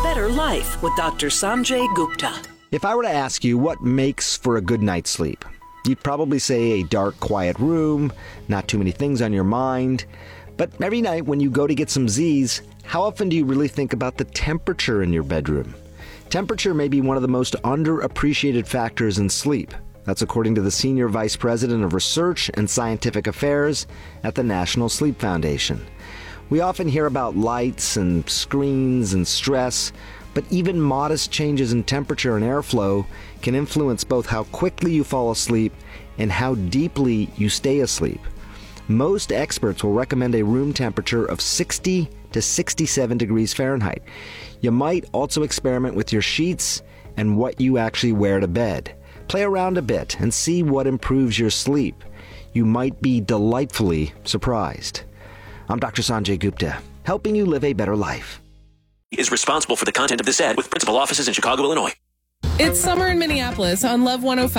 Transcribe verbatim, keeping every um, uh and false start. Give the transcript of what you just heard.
better life with Doctor Sanjay Gupta. If I were to ask you what makes for a good night's sleep, you'd probably say a dark, quiet room, not too many things on your mind. But every night when you go to get some Z's, how often do you really think about the temperature in your bedroom? Temperature may be one of the most underappreciated factors in sleep. That's according to the Senior Vice President of Research and Scientific Affairs at the National Sleep Foundation. We often hear about lights and screens and stress, but even modest changes in temperature and airflow can influence both how quickly you fall asleep and how deeply you stay asleep. Most experts will recommend a room temperature of sixty to sixty-seven degrees Fahrenheit. You might also experiment with your sheets and what you actually wear to bed. Play around a bit and see what improves your sleep. You might be delightfully surprised. I'm Doctor Sanjay Gupta, helping you live a better life. Is responsible for the content of this ad with principal offices in Chicago, Illinois. It's summer in Minneapolis on Love one oh five.